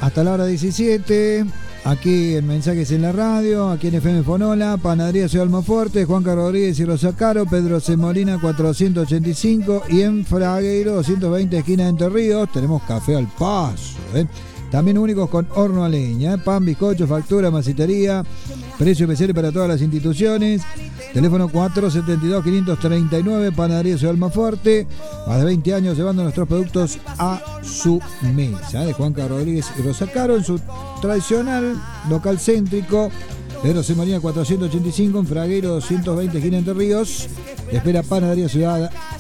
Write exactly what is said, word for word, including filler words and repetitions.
hasta la hora diecisiete. Aquí en Mensajes en la Radio, aquí en F M Fonola, Panadería Ciudad Almafuerte, Juan Carlos Rodríguez y Rosa Caro, Pedro C. Molina cuatrocientos ochenta y cinco y en Fragueiro doscientos veinte, esquina de Entre Ríos, tenemos café al paso, ¿eh? También únicos con horno a leña, ¿eh? Pan, bizcocho, factura, masitería, precio especial para todas las instituciones. Teléfono cuatro setenta y dos, quinientos treinta y nueve, Panadería Ciudad Almafuerte. Más de veinte años llevando nuestros productos a su mesa. De Juan Carlos Rodríguez y Rosa Caro en su tradicional local céntrico. Pedro C. Molina cuatrocientos ochenta y cinco, en Fragueiro doscientos veinte, esquina Entre Ríos. Espera Panadería Ciudad